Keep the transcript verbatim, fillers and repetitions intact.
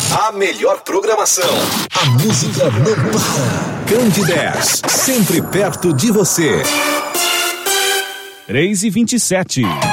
A melhor programação. A música não para. Candidez, sempre perto de você. três e vinte e sete.